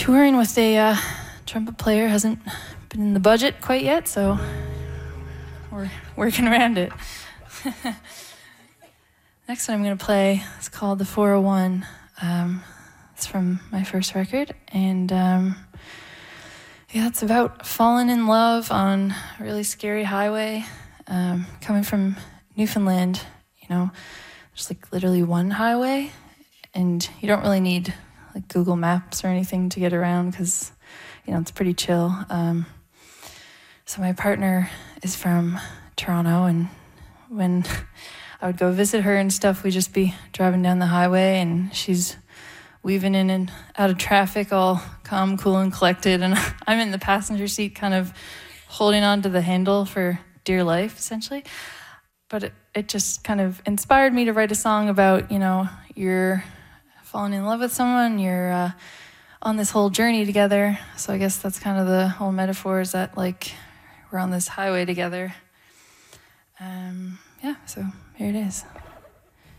touring with a trumpet player hasn't been in the budget quite yet, so we're working around it. Next one I'm going to play is called The 401. It's from my first record, and it's about falling in love on a really scary highway. Coming from Newfoundland, there's like literally one highway, and you don't really need like Google Maps or anything to get around because, it's pretty chill. So my partner is from Toronto, and when I would go visit her and stuff, we'd just be driving down the highway, and she's weaving in and out of traffic all calm, cool, and collected, and I'm in the passenger seat kind of holding on to the handle for dear life, essentially. But it just kind of inspired me to write a song about, you're falling in love with someone, you're on this whole journey together. So I guess that's kind of the whole metaphor, is that like we're on this highway together. So here it is.